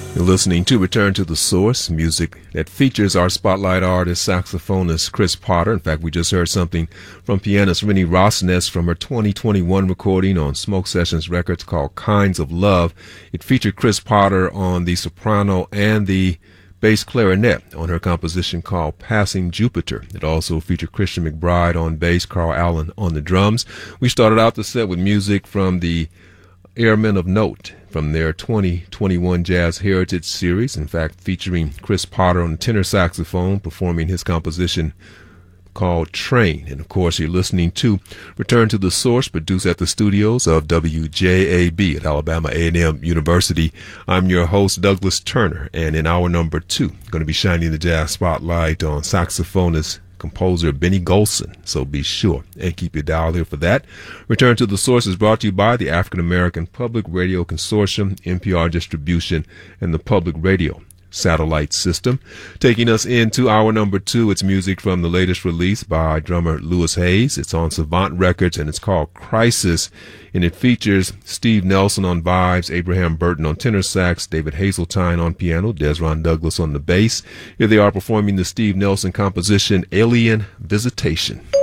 You're listening to Return to the Source, music that features our spotlight artist, saxophonist Chris Potter. In fact, we just heard something from pianist Rennie Rosnes from her 2021 recording on Smoke Sessions Records called Kinds of Love. It featured Chris Potter on the soprano and the bass clarinet on her composition called Passing Jupiter. It also featured Christian McBride on bass, Carl Allen on the drums. We started out the set with music from the Airmen of Note from their 2021 Jazz Heritage Series, in fact featuring Chris Potter on the tenor saxophone performing his composition called Train. And of course you're listening to Return to the Source, produced at the studios of WJAB at Alabama A&M University. I'm your host, Douglas Turner, and in hour number 2 going to be shining the jazz spotlight on saxophonist composer Benny Golson, so be sure and keep your dial here for that. Return to the Source is brought to you by the African American Public Radio Consortium, NPR Distribution, and the Public Radio Satellite System. Taking us into hour number 2, it's music from the latest release by drummer Louis Hayes. It's on Savant Records and it's called Crisis, and it features Steve Nelson on vibes, Abraham Burton on tenor sax, David Hazeltine on piano, Desron Douglas on the bass. Here they are performing the Steve Nelson composition Alien Visitation.